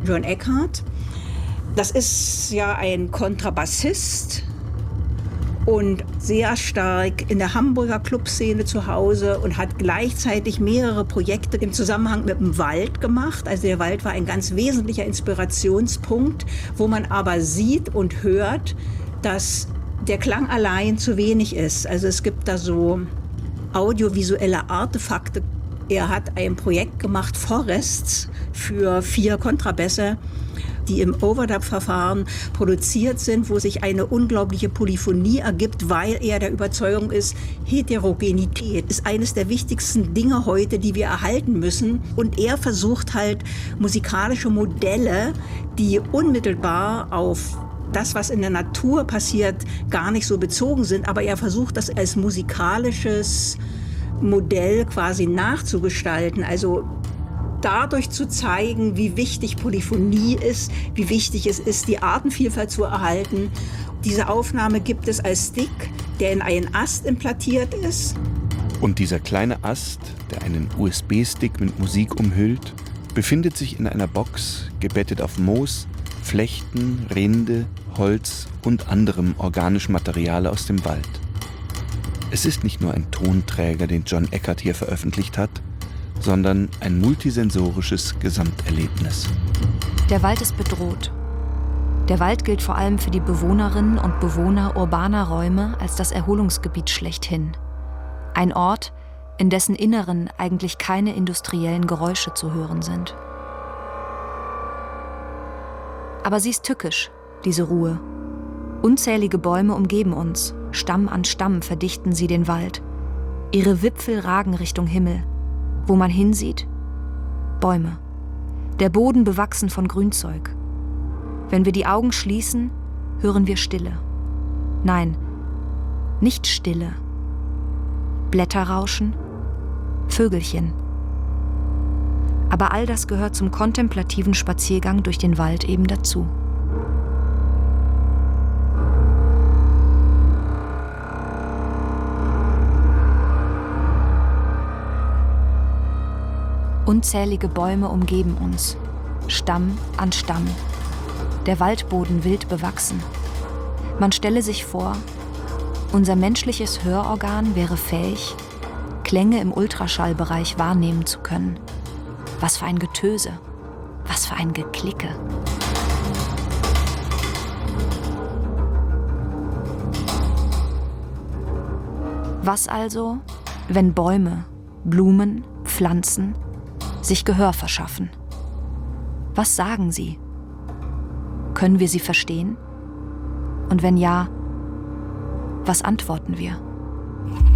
John Eckhardt. Das ist ja ein Kontrabassist und sehr stark in der Hamburger Clubszene zu Hause und hat gleichzeitig mehrere Projekte im Zusammenhang mit dem Wald gemacht. Also der Wald war ein ganz wesentlicher Inspirationspunkt, wo man aber sieht und hört, dass der Klang allein zu wenig ist. Also es gibt da so audiovisuelle Artefakte. Er hat ein Projekt gemacht, Forests, für 4 Kontrabässe, die im Overdub-Verfahren produziert sind, wo sich eine unglaubliche Polyphonie ergibt, weil er der Überzeugung ist, Heterogenität ist eines der wichtigsten Dinge heute, die wir erhalten müssen. Und er versucht halt musikalische Modelle, die unmittelbar auf das, was in der Natur passiert, gar nicht so bezogen sind, aber er versucht das als musikalisches Modell quasi nachzugestalten, also dadurch zu zeigen, wie wichtig Polyphonie ist, wie wichtig es ist, die Artenvielfalt zu erhalten. Diese Aufnahme gibt es als Stick, der in einen Ast implantiert ist. Und dieser kleine Ast, der einen USB-Stick mit Musik umhüllt, befindet sich in einer Box, gebettet auf Moos, Flechten, Rinde, Holz und anderem organischem Material aus dem Wald. Es ist nicht nur ein Tonträger, den John Eckhardt hier veröffentlicht hat, sondern ein multisensorisches Gesamterlebnis. Der Wald ist bedroht. Der Wald gilt vor allem für die Bewohnerinnen und Bewohner urbaner Räume als das Erholungsgebiet schlechthin. Ein Ort, in dessen Inneren eigentlich keine industriellen Geräusche zu hören sind. Aber sie ist tückisch, diese Ruhe. Unzählige Bäume umgeben uns, Stamm an Stamm verdichten sie den Wald. Ihre Wipfel ragen Richtung Himmel. Wo man hinsieht, Bäume. Der Boden bewachsen von Grünzeug. Wenn wir die Augen schließen, hören wir Stille. Nein, nicht Stille. Blätterrauschen, Vögelchen. Aber all das gehört zum kontemplativen Spaziergang durch den Wald eben dazu. Unzählige Bäume umgeben uns, Stamm an Stamm. Der Waldboden wild bewachsen. Man stelle sich vor, unser menschliches Hörorgan wäre fähig, Klänge im Ultraschallbereich wahrnehmen zu können. Was für ein Getöse, was für ein Geklicke. Was also, wenn Bäume, Blumen, Pflanzen sich Gehör verschaffen? Was sagen sie? Können wir sie verstehen? Und wenn ja, was antworten wir?